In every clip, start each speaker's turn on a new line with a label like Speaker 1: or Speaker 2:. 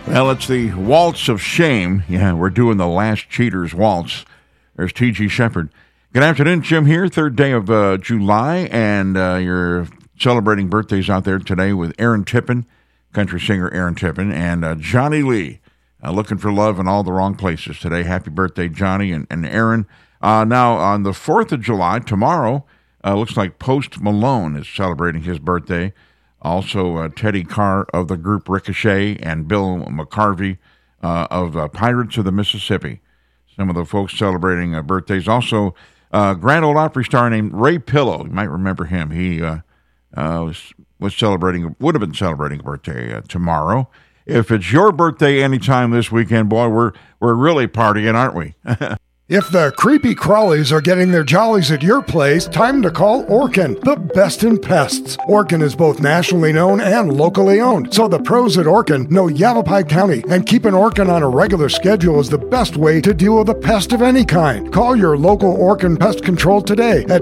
Speaker 1: Well, it's the Waltz of Shame. Yeah, we're doing the Last Cheaters Waltz. There's T.G. Shepherd. Good afternoon, Jim here. Third day of July, and you're celebrating birthdays out there today with Aaron Tippin, country singer Aaron Tippin, and Johnny Lee, looking for love in all the wrong places today. Happy birthday, Johnny and Aaron. Now, on the 4th of July, tomorrow, looks like Post Malone is celebrating his birthday. Also, Teddy Carr of the group Ricochet and Bill McCarvey of Pirates of the Mississippi. Some of the folks celebrating birthdays. Also, Grand Ole Opry star named Ray Pillow. You might remember him. He would have been celebrating a birthday tomorrow. If it's your birthday anytime this weekend, boy, we're really partying, aren't we?
Speaker 2: If the creepy crawlies are getting their jollies at your place, time to call Orkin, the best in pests. Orkin is both nationally known and locally owned, so the pros at Orkin know Yavapai County, and keeping Orkin on a regular schedule is the best way to deal with a pest of any kind. Call your local Orkin Pest Control today at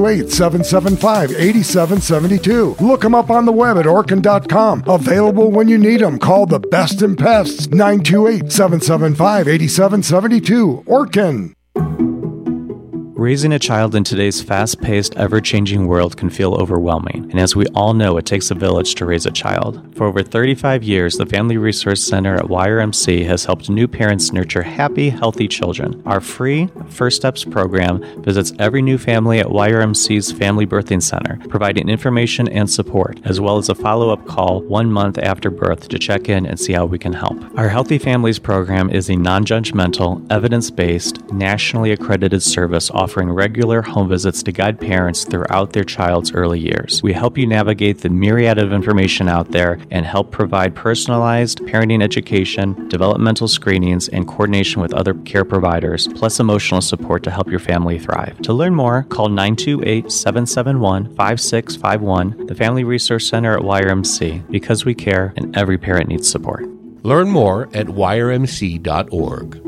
Speaker 2: 928-775-8772. Look them up on the web at Orkin.com. Available when you need them. Call the best in pests, 928-775-8772. Orkin.
Speaker 3: Raising a child in today's fast-paced, ever-changing world can feel overwhelming, and as we all know, it takes a village to raise a child. For over 35 years, the Family Resource Center at YRMC has helped new parents nurture happy, healthy children. Our free First Steps program visits every new family at YRMC's Family Birthing Center, providing information and support, as well as a follow-up call 1 month after birth to check in and see how we can help. Our Healthy Families program is a non-judgmental, evidence-based, nationally accredited service offering regular home visits to guide parents throughout their child's early years. We help you navigate the myriad of information out there and help provide personalized parenting education, developmental screenings, and coordination with other care providers, plus emotional support to help your family thrive. To learn more, call 928-771-5651, the Family Resource Center at YRMC, because we care and every parent needs support.
Speaker 4: Learn more at yrmc.org.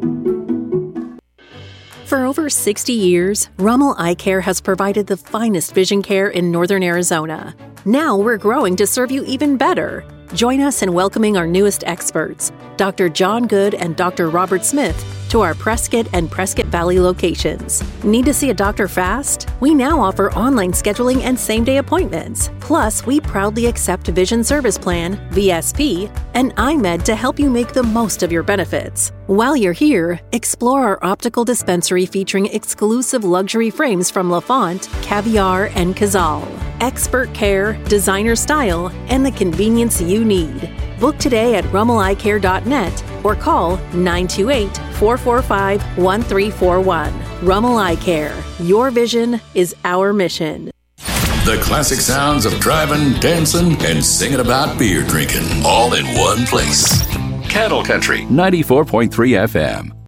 Speaker 5: For over 60 years, Rummel Eye Care has provided the finest vision care in northern Arizona. Now we're growing to serve you even better. Join us in welcoming our newest experts, Dr. John Good and Dr. Robert Smith, to our Prescott and Prescott Valley locations. Need to see a doctor fast? We now offer online scheduling and same-day appointments. Plus, we proudly accept Vision Service Plan, VSP, and iMed to help you make the most of your benefits. While you're here, explore our optical dispensary featuring exclusive luxury frames from LaFont, Caviar, and Cazal. Expert care, designer style, and the convenience you need. Book today at rummeleyecare.net or call 928-445-1341. Rummel Eye Care. Your vision is our mission.
Speaker 6: The classic sounds of driving, dancing, and singing about beer drinking, all in one place. Cattle Country 94.3 FM.